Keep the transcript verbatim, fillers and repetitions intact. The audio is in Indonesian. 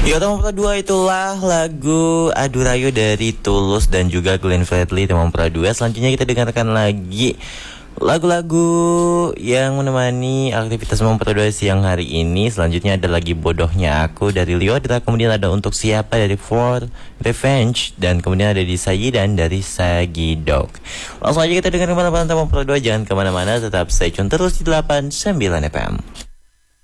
Ya, Teman Pradua itulah lagu Adu Rayu dari Tulus dan juga Glenn Fredly, Teman Pradua. Selanjutnya kita dengarkan lagi lagu-lagu yang menemani aktivitas Teman Pradua siang hari ini. Selanjutnya ada lagi Bodohnya Aku dari Liodra, kemudian ada Untuk Siapa dari For Revenge, dan kemudian ada Di Sayidan dari Sagidok. Langsung aja kita dengarkan teman-teman Teman Pradua. Jangan kemana-mana, tetap stay tune terus di delapan puluh sembilan F M.